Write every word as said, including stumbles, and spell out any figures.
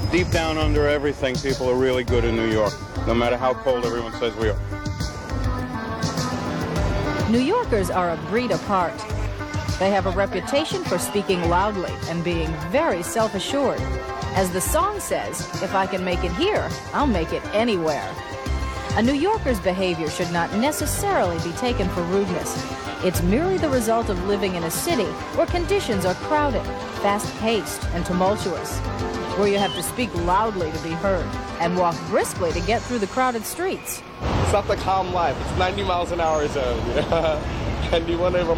Deep down under everything, people are really good in New York, no matter how cold everyone says we are. New Yorkers are a breed apart. They have a reputation for speaking loudly and being very self-assured. As the song says, if I can make it here, I'll make it anywhere. A New Yorker's behavior should not necessarily be taken for rudeness. It's merely the result of living in a city where conditions are crowded, fast-paced, and tumultuous, where you have to speak loudly to be heard and walk briskly to get through the crowded streets. It's not the calm life. It's ninety miles an hour zone. And you want to